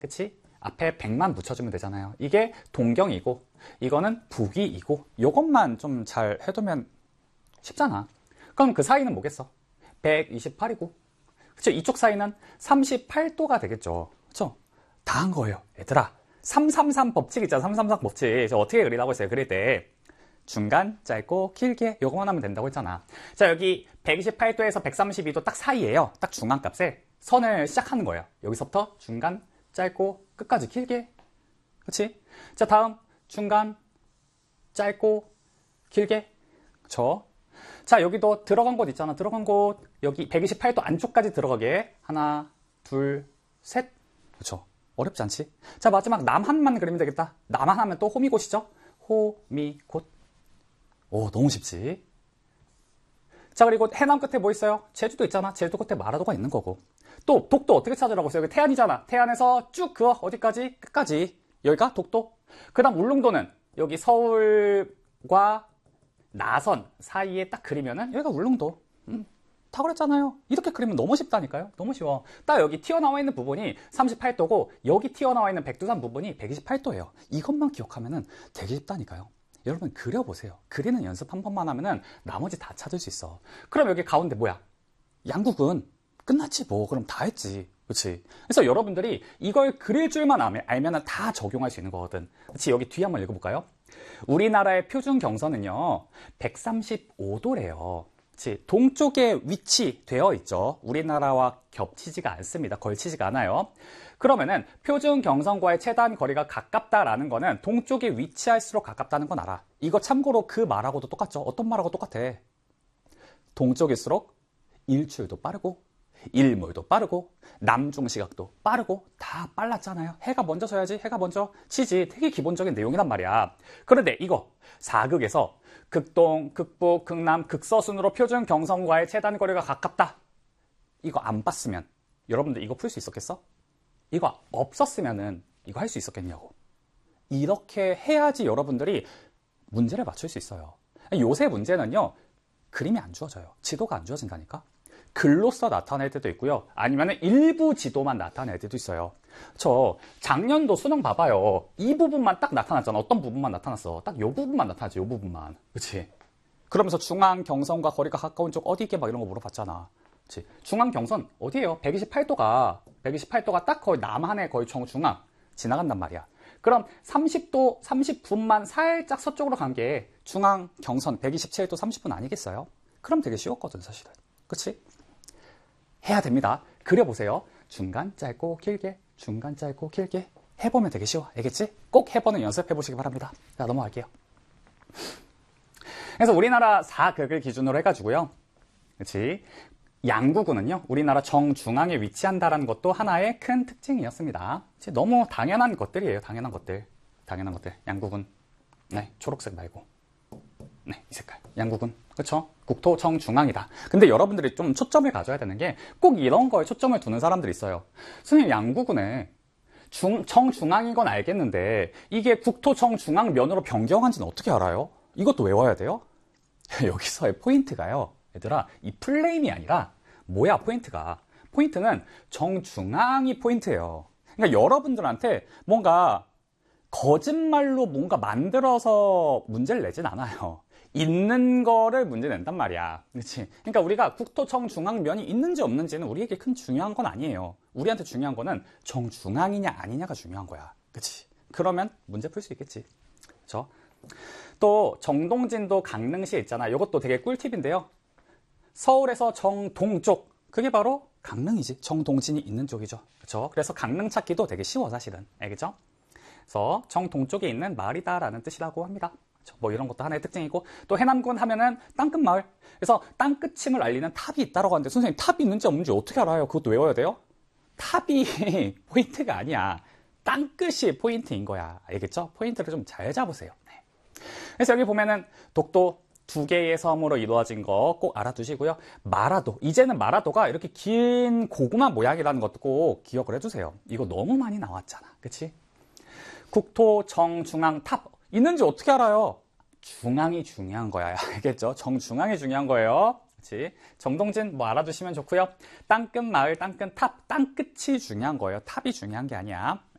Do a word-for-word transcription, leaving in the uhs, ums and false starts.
그치? 앞에 백만 붙여주면 되잖아요. 이게 동경이고 이거는 북위이고 요것만 좀 잘 해두면 쉽잖아. 그럼 그 사이는 뭐겠어? 백이십팔이고 그쵸? 이쪽 사이는 삼십팔 도가 되겠죠. 그쵸? 다 한 거예요. 얘들아, 삼삼삼 법칙 있잖아. 삼삼삼 법칙. 저 어떻게 그리라고 했어요? 그릴 때 중간, 짧고, 길게 요거만 하면 된다고 했잖아. 자, 여기 백이십팔 도에서 백삼십이 도 딱 사이에요. 딱 중앙값에 선을 시작하는 거예요. 여기서부터 중간, 짧고, 끝까지 길게. 그치? 자, 다음 중간, 짧고, 길게. 그쵸? 자, 여기도 들어간 곳 있잖아. 들어간 곳. 여기 백이십팔 도 안쪽까지 들어가게. 하나, 둘, 셋. 그쵸? 어렵지 않지? 자, 마지막 남한만 그리면 되겠다. 남한 하면 또 호미곶이죠? 호미곶. 오, 너무 쉽지? 자, 그리고 해남 끝에 뭐 있어요? 제주도 있잖아. 제주도 끝에 마라도가 있는 거고. 또 독도 어떻게 찾으라고 했어요? 여기 태안이잖아. 태안에서 쭉 그어. 어디까지? 끝까지. 여기가 독도. 그 다음 울릉도는 여기 서울과 나선 사이에 딱 그리면은 여기가 울릉도. 음, 다 그랬잖아요. 이렇게 그리면 너무 쉽다니까요. 너무 쉬워. 딱 여기 튀어나와 있는 부분이 삼십팔 도고 여기 튀어나와 있는 백두산 부분이 백이십팔 도예요. 이것만 기억하면은 되게 쉽다니까요. 여러분 그려보세요. 그리는 연습 한 번만 하면은 나머지 다 찾을 수 있어. 그럼 여기 가운데 뭐야? 양국은 끝났지 뭐. 그럼 다 했지. 그렇지? 그래서 여러분들이 이걸 그릴 줄만 알면 다 적용할 수 있는 거거든. 그렇지? 여기 뒤에 한번 읽어볼까요? 우리나라의 표준 경선은요 백삼십오 도래요. 그렇지? 동쪽에 위치되어 있죠. 우리나라와 겹치지가 않습니다. 걸치지가 않아요. 그러면은 표준 경선과의 최단 거리가 가깝다라는 거는 동쪽에 위치할수록 가깝다는 건 알아. 이거 참고로 그 말하고도 똑같죠. 어떤 말하고 똑같아? 동쪽일수록 일출도 빠르고 일몰도 빠르고 남중시각도 빠르고 다 빨랐잖아요. 해가 먼저 져야지. 해가 먼저 치지. 되게 기본적인 내용이란 말이야. 그런데 이거 사극에서 극동, 극북, 극남, 극서순으로 표준 경선과의 최단 거리가 가깝다. 이거 안 봤으면 여러분들 이거 풀 수 있었겠어? 이거 없었으면은 이거 할 수 있었겠냐고. 이렇게 해야지 여러분들이 문제를 맞출 수 있어요. 요새 문제는요, 그림이 안 주어져요. 지도가 안 주어진다니까. 글로써 나타낼 때도 있고요. 아니면 일부 지도만 나타낼 때도 있어요. 저 작년도 수능 봐봐요. 이 부분만 딱 나타났잖아. 어떤 부분만 나타났어. 딱 요 부분만 나타났지. 요 부분만. 그치? 그러면서 중앙 경선과 거리가 가까운 쪽 어디 있게 막 이런 거 물어봤잖아. 그치? 중앙 경선 어디예요? 백이십팔 도가 백이십팔 도가 딱 거의 남한의 거의 정중앙 지나간단 말이야. 그럼 삼십 도 삼십 분만 살짝 서쪽으로 간 게 중앙 경선 백이십칠 도 삼십 분 아니겠어요? 그럼 되게 쉬웠거든 사실은. 그치? 해야 됩니다. 그려보세요. 중간 짧고 길게, 중간 짧고 길게. 해보면 되게 쉬워. 알겠지? 꼭 해보는 연습해보시기 바랍니다. 자, 넘어갈게요. 그래서 우리나라 사극을 기준으로 해가지고요. 그치? 양구군은요, 우리나라 정중앙에 위치한다는 것도 하나의 큰 특징이었습니다. 그치? 너무 당연한 것들이에요. 당연한 것들. 당연한 것들. 양구군. 네, 초록색 말고. 네, 이 색깔. 양국은. 그쵸? 국토 정중앙이다. 근데 여러분들이 좀 초점을 가져야 되는 게 꼭 이런 거에 초점을 두는 사람들이 있어요. 선생님, 양국은에 중, 정중앙인 건 알겠는데 이게 국토 정중앙 면으로 변경한지는 어떻게 알아요? 이것도 외워야 돼요? 여기서의 포인트가요. 얘들아, 이 플레임이 아니라 뭐야 포인트가? 포인트는 정중앙이 포인트예요. 그러니까 여러분들한테 뭔가 거짓말로 뭔가 만들어서 문제를 내진 않아요. 있는 거를 문제 낸단 말이야. 그렇지? 그러니까 우리가 국토청 중앙면이 있는지 없는지는 우리에게 큰 중요한 건 아니에요. 우리한테 중요한 거는 정중앙이냐 아니냐가 중요한 거야. 그렇지? 그러면 문제 풀 수 있겠지. 그렇죠? 또 정동진도 강릉시에 있잖아. 이것도 되게 꿀팁인데요. 서울에서 정동쪽, 그게 바로 강릉이지. 정동진이 있는 쪽이죠. 그렇죠? 그래서 강릉 찾기도 되게 쉬워 사실은. 알겠죠? 그래서 정동쪽에 있는 마을이다라는 뜻이라고 합니다. 뭐 이런 것도 하나의 특징이고, 또 해남군 하면은 땅끝 마을. 그래서 땅끝임을 알리는 탑이 있다고 하는데, 선생님 탑이 있는지 없는지 어떻게 알아요? 그것도 외워야 돼요? 탑이 포인트가 아니야. 땅끝이 포인트인 거야. 알겠죠? 포인트를 좀 잘 잡으세요. 네. 그래서 여기 보면은 독도 두 개의 섬으로 이루어진 거 꼭 알아두시고요. 마라도. 이제는 마라도가 이렇게 긴 고구마 모양이라는 것도 꼭 기억을 해주세요. 이거 너무 많이 나왔잖아. 그치? 국토 정중앙 탑. 있는지 어떻게 알아요? 중앙이 중요한 거야. 알겠죠? 정중앙이 중요한 거예요. 그렇지? 정동진 뭐 알아두시면 좋고요. 땅끝 마을, 땅끝 탑. 땅끝이 중요한 거예요. 탑이 중요한 게 아니야.